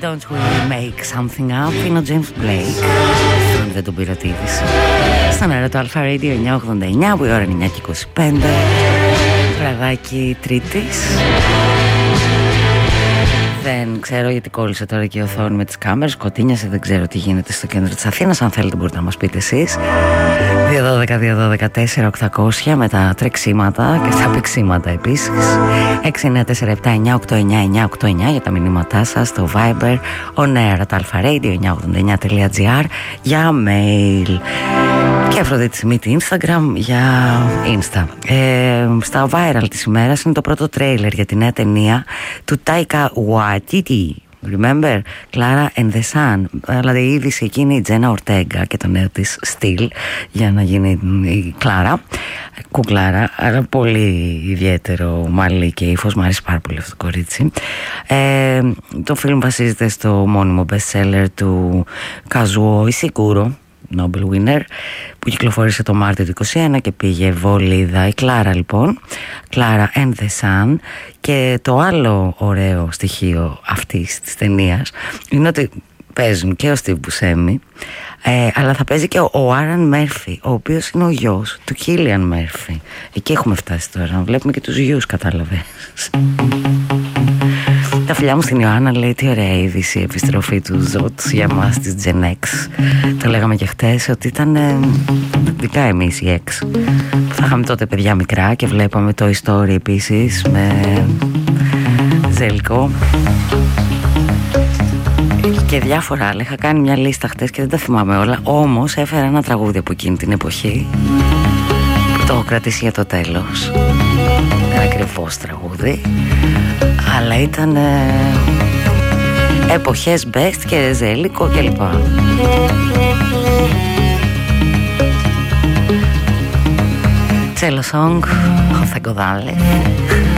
don't we make something up? Είναι ο James Blake. Αν δεν τον πειρατήδησε. Στον αέρα του Alpha Radio 989, που η ώρα είναι 9:25. Βραδάκι Τρίτης. Δεν ξέρω γιατί κόλλησε τώρα και η οθόνη με τις κάμερες. Σκοτίνιασε, δεν ξέρω τι γίνεται στο κέντρο της Αθήνας. Αν θέλετε μπορείτε να μας πείτε εσείς. 212-214-800 με τα τρεξίματα και τα παίξίματα επίσης. 694-7-989-989 για τα μηνύματά σας στο Viber, on air at alpha-radio989.gr για mail. Και Αφροδίτη Σιμίτη Instagram για Insta. Στα viral της ημέρας είναι το πρώτο τρέιλερ για τη νέα ταινία του Taika Waititi. Remember, Clara and the Sun. Δηλαδή η είδηση εκεί είναι η Τζένα Ορτέγκα και το νέο της στυλ για να γίνει η Κλάρα, κουκλάρα, αλλά πολύ ιδιαίτερο μαλλί και ύφος. Μου αρέσει πάρα πολύ αυτό το κορίτσι. Το φιλμ βασίζεται στο μόνιμο best seller του Καζουό Ισικούρο, Nobel Winner, που κυκλοφόρησε το Μάρτιο του 2021 και πήγε βολίδα. Η Κλάρα λοιπόν, Clara and the Sun. Και το άλλο ωραίο στοιχείο αυτής της ταινίας είναι ότι παίζουν και ο Steve Buscemi, αλλά θα παίζει και ο Άραν Μέρφυ, ο οποίος είναι ο γιος του Κίλιαν Μέρφυ. Εκεί έχουμε φτάσει τώρα, βλέπουμε και τους γιους, κατάλαβες. Τα φιλιά μου στην Ιωάννα λέει τι ωραία είδηση η επιστροφή του Ζωτ για μας της Gen X. Το λέγαμε και χτες ότι ήταν δικά εμείς οι X που θα είχαμε τότε παιδιά μικρά και βλέπαμε το Story επίσης με Ζέλικο και διάφορα άλλα. Είχα κάνει μια λίστα χτες και δεν τα θυμάμαι όλα, όμως έφερα ένα τραγούδι από εκείνη την εποχή που το έχω κρατήσει για το τέλος. Ένα ακριβώς τραγούδι, αλλά ήταν εποχές best και Ζέλικο και λοιπά. Cello Song, José Godale.